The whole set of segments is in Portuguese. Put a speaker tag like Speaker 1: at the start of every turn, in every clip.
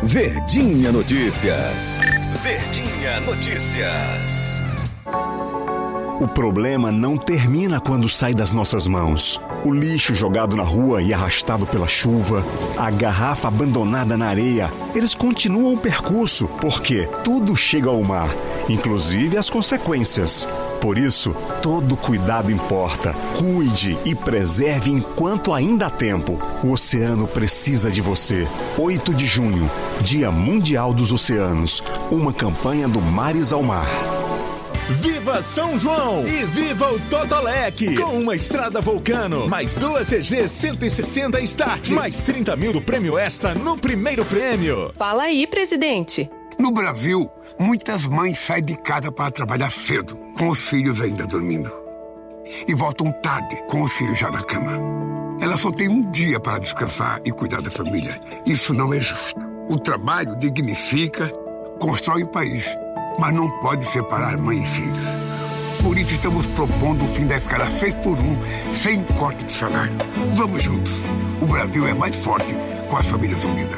Speaker 1: Verdinha Notícias. Verdinha Notícias.
Speaker 2: O problema não termina quando sai das nossas mãos. O lixo jogado na rua e arrastado pela chuva, a garrafa abandonada na areia, eles continuam o percurso, porque tudo chega ao mar, inclusive as consequências. Por isso, todo cuidado importa. Cuide e preserve enquanto ainda há tempo. O oceano precisa de você. 8 de junho, Dia Mundial dos Oceanos. Uma campanha do Mares ao Mar.
Speaker 3: Viva São João e viva o Totolec! Com uma estrada Vulcano, mais 2 CG 160 Start, mais 30 mil do prêmio extra no primeiro prêmio.
Speaker 4: Fala aí, presidente.
Speaker 5: No Brasil, muitas mães saem de casa para trabalhar cedo, com os filhos ainda dormindo. E voltam tarde, com os filhos já na cama. Elas só têm um dia para descansar e cuidar da família. Isso não é justo. O trabalho dignifica, constrói o país, mas não pode separar mãe e filhos. Por isso estamos propondo o fim da escala 6x1, sem corte de salário. Vamos juntos. O Brasil é mais forte com as famílias unidas.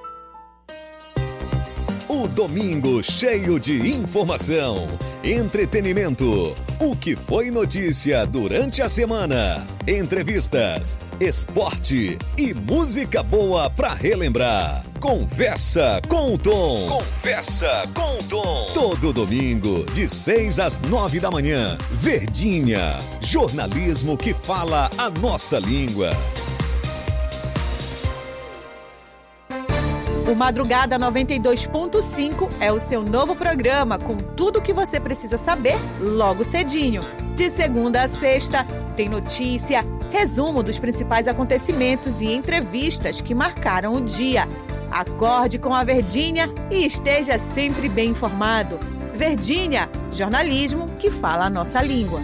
Speaker 1: O domingo cheio de informação, entretenimento, o que foi notícia durante a semana, entrevistas, esporte e música boa pra relembrar. Conversa com o Tom. Conversa com o Tom. Todo domingo, de 6 às 9 da manhã. Verdinha. Jornalismo que fala a nossa língua.
Speaker 6: O Madrugada 92.5 é o seu novo programa com tudo o que você precisa saber logo cedinho. De segunda a sexta, tem notícia, resumo dos principais acontecimentos e entrevistas que marcaram o dia. Acorde com a Verdinha e esteja sempre bem informado. Verdinha, jornalismo que fala a nossa língua.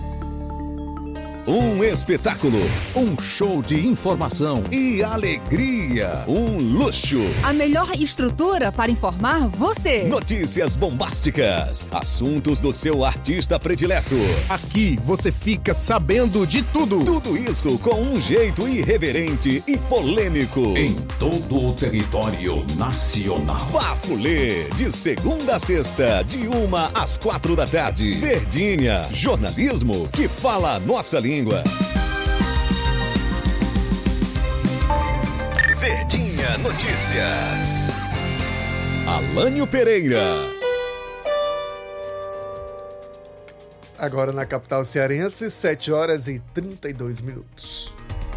Speaker 1: Um espetáculo, um show de informação e alegria, um luxo.
Speaker 7: A melhor estrutura para informar você.
Speaker 1: Notícias bombásticas, assuntos do seu artista predileto.
Speaker 3: Aqui você fica sabendo de tudo.
Speaker 1: Tudo isso com um jeito irreverente e polêmico.
Speaker 8: Em todo o território nacional.
Speaker 1: Bafulê, de segunda a sexta, de 1 às 4 da tarde. Verdinha, jornalismo que fala a nossa língua. Verdinha Notícias. Alânio Pereira.
Speaker 9: Agora na capital cearense, 7 horas e 32 minutos.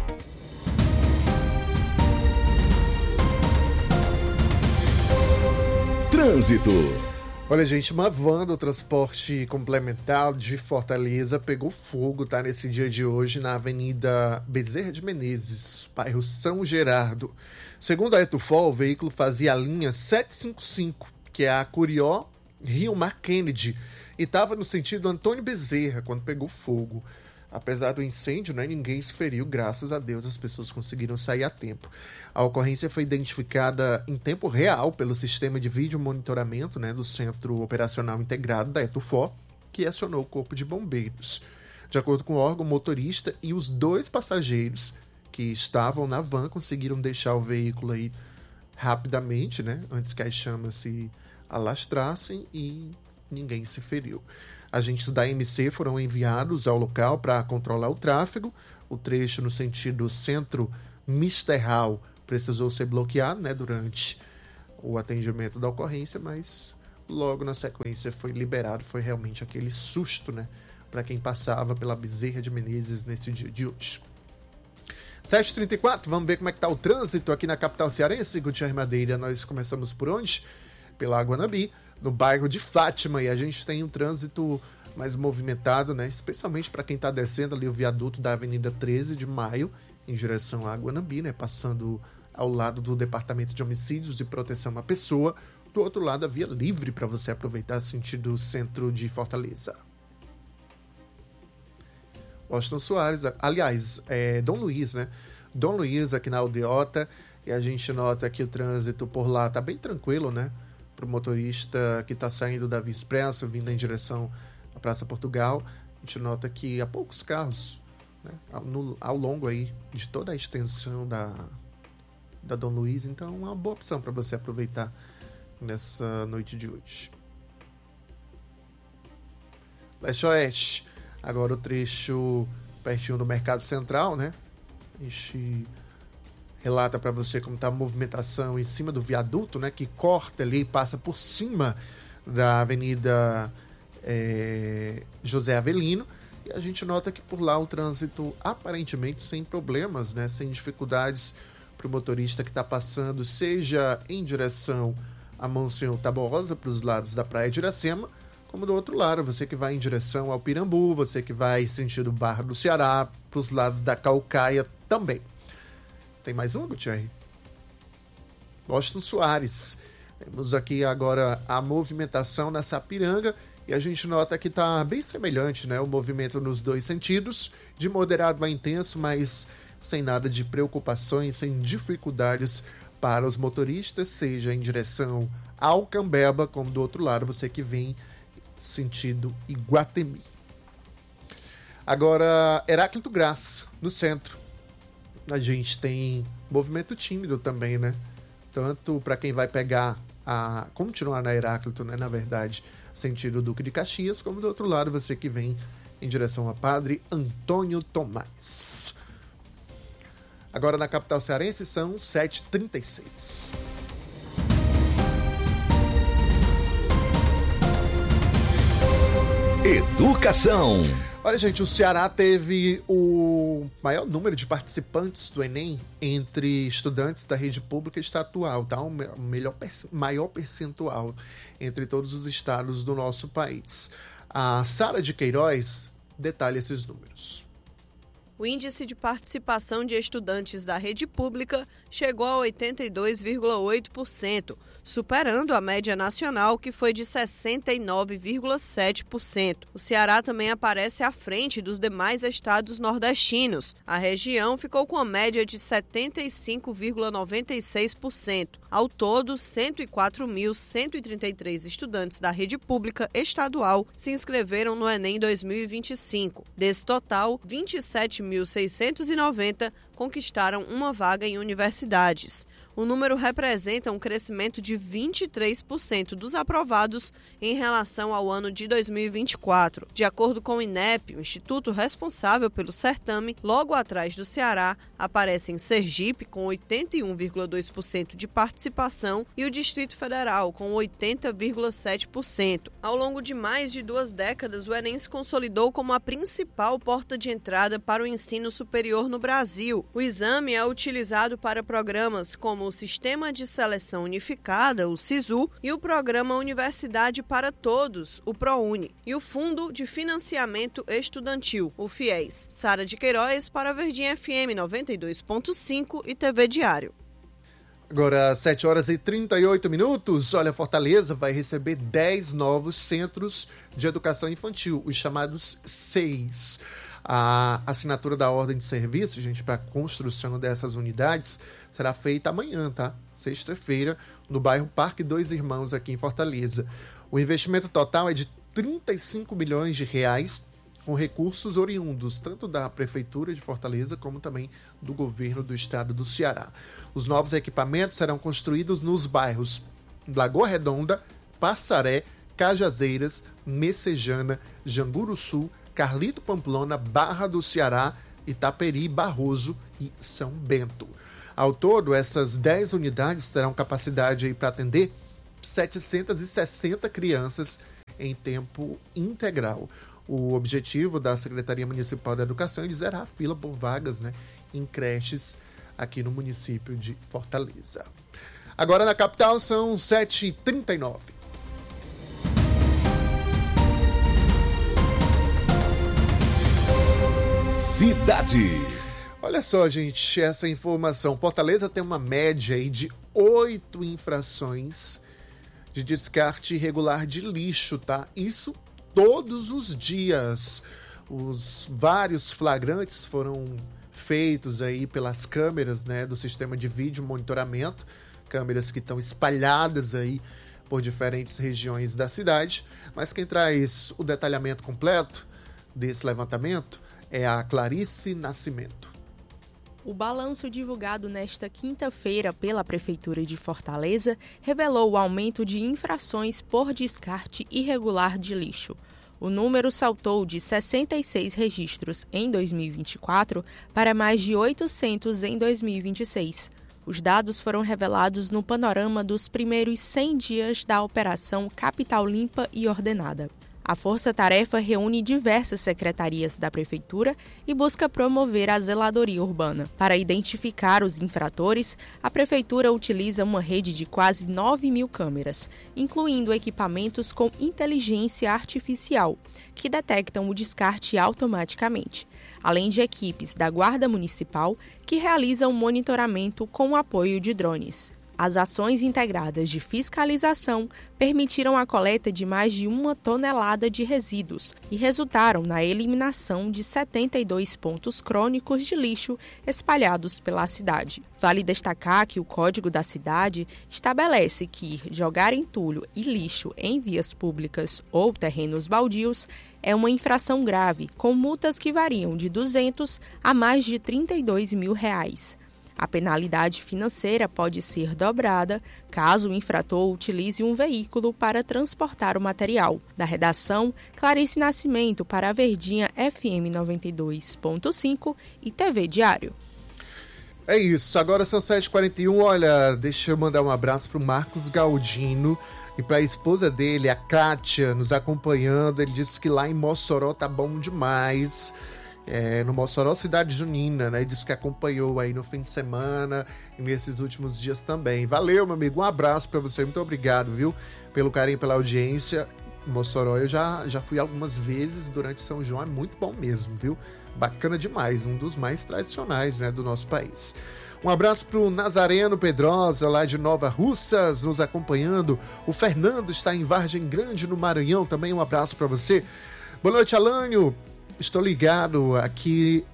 Speaker 1: Trânsito.
Speaker 9: Olha, gente, uma van do transporte complementar de Fortaleza pegou fogo, tá? Nesse dia de hoje, na Avenida Bezerra de Menezes, bairro São Gerardo. Segundo a Etufol, o veículo fazia a linha 755, que é a Curió Rio Mar Kennedy, e estava no sentido Antônio Bezerra, quando pegou fogo. Apesar do incêndio, né, ninguém se feriu, graças a Deus as pessoas conseguiram sair a tempo. A ocorrência foi identificada em tempo real pelo sistema de vídeo monitoramento, né, do Centro Operacional Integrado da Etufó, que acionou o Corpo de Bombeiros. De acordo com o órgão, o motorista e os 2 passageiros que estavam na van conseguiram deixar o veículo aí rapidamente, né, antes que as chamas se alastrassem, e ninguém se feriu. Agentes da MC foram enviados ao local para controlar o tráfego. O trecho no sentido centro-Misterral precisou ser bloqueado, né, durante o atendimento da ocorrência, mas logo na sequência foi liberado. Foi realmente aquele susto, né, para quem passava pela Bezerra de Menezes nesse dia de hoje. 7h34, vamos ver como é que está o trânsito aqui na capital cearense. Gutierrez Madeira, nós começamos por onde? Pela Guanabi, no bairro de Fátima, e a gente tem um trânsito mais movimentado, né? Especialmente para quem está descendo ali o viaduto da Avenida 13 de Maio, em direção à Guanabi, né? Passando ao lado do Departamento de Homicídios e Proteção à Pessoa. Do outro lado, a via livre para você aproveitar sentido centro de Fortaleza. Washington Soares, aliás, Dom Luiz, né? Dom Luiz aqui na Aldeota, e a gente nota que o trânsito por lá tá bem tranquilo, né? Para o motorista que está saindo da Via Expressa, vindo em direção à Praça Portugal, a gente nota que há poucos carros, né, ao longo aí de toda a extensão da Dom Luiz, então é uma boa opção para você aproveitar nessa noite de hoje. Leste-Oeste, agora o trecho pertinho do Mercado Central, né? A gente relata para você como está a movimentação em cima do viaduto, né? Que corta ali e passa por cima da Avenida José Avelino. E a gente nota que por lá o trânsito aparentemente sem problemas, né? Sem dificuldades para o motorista que está passando, seja em direção a Monsenhor Tabosa, para os lados da Praia de Iracema, como do outro lado, você que vai em direção ao Pirambu, você que vai sentido Barra do Ceará, para os lados da Caucaia também. Tem mais um, Gutierrez? Washington Soares. Temos aqui agora a movimentação na Sapiranga e a gente nota que está bem semelhante, né? O movimento nos dois sentidos, de moderado a intenso, mas sem nada de preocupações, sem dificuldades para os motoristas, seja em direção ao Cambeba, como do outro lado, você que vem sentido Iguatemi. Agora, Heráclito Graça, no centro. A gente tem movimento tímido também, né? Tanto para quem vai continuar na Heráclito, né? Na verdade, sentido Duque de Caxias, como do outro lado, você que vem em direção a Padre Antônio Tomás. Agora na capital cearense são 7h36.
Speaker 1: Educação.
Speaker 9: Olha, gente, o Ceará teve o maior número de participantes do Enem entre estudantes da rede pública estadual, tá? O maior percentual entre todos os estados do nosso país. A Sara de Queiroz detalha esses números.
Speaker 4: O índice de participação de estudantes da rede pública chegou a 82,8%, superando a média nacional, que foi de 69,7%. O Ceará também aparece à frente dos demais estados nordestinos. A região ficou com a média de 75,96%. Ao todo, 104.133 estudantes da rede pública estadual se inscreveram no Enem 2025. Desse total, 27.690 conquistaram uma vaga em universidades. O número representa um crescimento de 23% dos aprovados em relação ao ano de 2024. De acordo com o INEP, o instituto responsável pelo certame, logo atrás do Ceará, aparecem Sergipe, com 81,2% de participação, e o Distrito Federal, com 80,7%. Ao longo de mais de 2 décadas, o Enem se consolidou como a principal porta de entrada para o ensino superior no Brasil. O exame é utilizado para programas como o Sistema de Seleção Unificada, o SISU, e o Programa Universidade para Todos, o ProUni, e o Fundo de Financiamento Estudantil, o FIES. Sara de Queiroz para a Verdinha FM 92.5 e TV Diário.
Speaker 9: Agora, 7h38. Olha, Fortaleza vai receber 10 novos centros de educação infantil, os chamados SEIs. A assinatura da ordem de serviço, gente, para a construção dessas unidades será feita amanhã, tá? Sexta-feira, no bairro Parque Dois Irmãos, aqui em Fortaleza. O investimento total é de 35 milhões de reais, com recursos oriundos tanto da Prefeitura de Fortaleza como também do governo do estado do Ceará. Os novos equipamentos serão construídos nos bairros Lagoa Redonda, Passaré, Cajazeiras, Messejana, Janguru Sul, Carlito Pamplona, Barra do Ceará, Itaperi, Barroso e São Bento. Ao todo, essas 10 unidades terão capacidade para atender 760 crianças em tempo integral. O objetivo da Secretaria Municipal da Educação é zerar a fila por vagas, né, em creches aqui no município de Fortaleza. Agora na capital são 7h39.
Speaker 1: Cidade.
Speaker 9: Olha só, gente, essa informação. Fortaleza tem uma média aí de 8 infrações de descarte irregular de lixo, tá? Isso todos os dias. Os vários flagrantes foram feitos aí pelas câmeras, né, do sistema de vídeo monitoramento, câmeras que estão espalhadas aí por diferentes regiões da cidade. Mas quem traz o detalhamento completo desse levantamento é a Clarice Nascimento.
Speaker 10: O balanço divulgado nesta quinta-feira pela Prefeitura de Fortaleza revelou o aumento de infrações por descarte irregular de lixo. O número saltou de 66 registros em 2024 para mais de 800 em 2026. Os dados foram revelados no panorama dos primeiros 100 dias da Operação Capital Limpa e Ordenada. A força-tarefa reúne diversas secretarias da Prefeitura e busca promover a zeladoria urbana. Para identificar os infratores, a Prefeitura utiliza uma rede de quase 9.000 câmeras, incluindo equipamentos com inteligência artificial, que detectam o descarte automaticamente, além de equipes da Guarda Municipal que realizam monitoramento com o apoio de drones. As ações integradas de fiscalização permitiram a coleta de mais de 1 tonelada de resíduos e resultaram na eliminação de 72 pontos crônicos de lixo espalhados pela cidade. Vale destacar que o Código da Cidade estabelece que jogar entulho e lixo em vias públicas ou terrenos baldios é uma infração grave, com multas que variam de R$ 200 a mais de R$ 32 mil. A penalidade financeira pode ser dobrada caso o infrator utilize um veículo para transportar o material. Da redação, Clarice Nascimento para a Verdinha FM 92.5 e TV Diário.
Speaker 9: É isso, agora são 7h41. Olha, deixa eu mandar um abraço para o Marcos Galdino e para a esposa dele, a Kátia, nos acompanhando. Ele disse que lá em Mossoró tá bom demais. No Mossoró, cidade junina, né? Diz que acompanhou aí no fim de semana e nesses últimos dias também. Valeu, meu amigo, um abraço pra você, muito obrigado, viu? Pelo carinho, pela audiência. Mossoró eu já fui algumas vezes durante São João, é muito bom mesmo, viu? Bacana demais, um dos mais tradicionais, né, do nosso país. Um abraço pro Nazareno Pedrosa, lá de Nova Russas, nos acompanhando. O Fernando está em Vargem Grande, no Maranhão, também um abraço pra você. Boa noite, Alânio. Estou ligado aqui,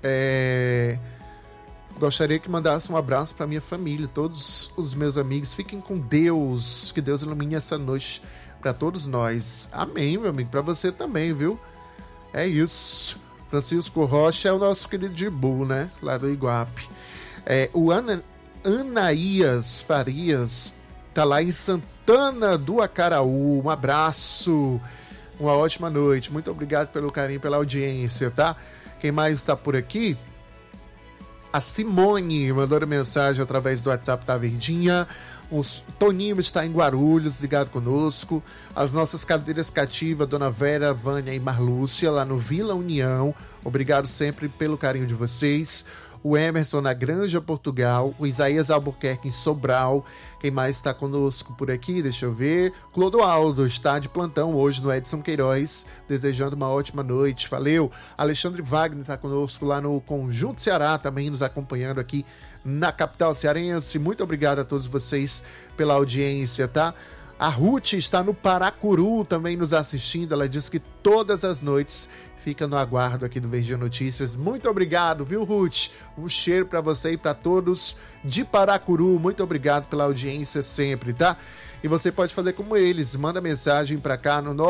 Speaker 9: gostaria que mandasse um abraço para minha família, todos os meus amigos. Fiquem com Deus, que Deus ilumine essa noite para todos nós. Amém, meu amigo, para você também, viu? É isso. Francisco Rocha é o nosso querido Dibu, né? Lá do Iguape. O Anaías Farias tá lá em Santana do Acaraú. Um abraço. Uma ótima noite. Muito obrigado pelo carinho, pela audiência, tá? Quem mais está por aqui? A Simone mandou mensagem através do WhatsApp da Verdinha. O Toninho está em Guarulhos, ligado conosco. As nossas cadeiras cativas, Dona Vera, Vânia e Marlúcia, lá no Vila União. Obrigado sempre pelo carinho de vocês. O Emerson na Granja, Portugal. O Isaías Albuquerque em Sobral. Quem mais está conosco por aqui? Deixa eu ver. Clodoaldo está de plantão hoje no Edson Queiroz, desejando uma ótima noite. Valeu. Alexandre Wagner está conosco lá no Conjunto Ceará, também nos acompanhando aqui na capital cearense. Muito obrigado a todos vocês pela audiência, tá? A Ruth está no Paracuru também nos assistindo. Ela diz que todas as noites fica no aguardo aqui do Verdinha Notícias. Muito obrigado, viu, Ruth? Um cheiro para você e para todos de Paracuru. Muito obrigado pela audiência sempre, tá? E você pode fazer como eles. Manda mensagem para cá no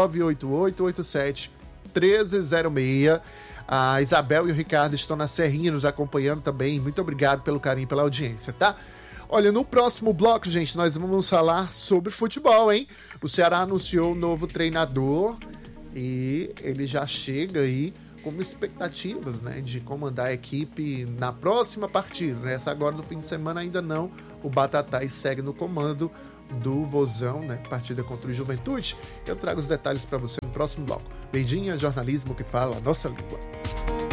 Speaker 9: 988-87-1306. A Isabel e o Ricardo estão na Serrinha nos acompanhando também. Muito obrigado pelo carinho, pela audiência, tá? Olha, no próximo bloco, gente, nós vamos falar sobre futebol, hein? O Ceará anunciou um novo treinador e ele já chega aí com expectativas, né, de comandar a equipe na próxima partida, né? Essa agora no fim de semana ainda não. O Batatais segue no comando do Vozão, né? Partida contra o Juventude. Eu trago os detalhes para você no próximo bloco. Verdinha, jornalismo que fala a nossa língua.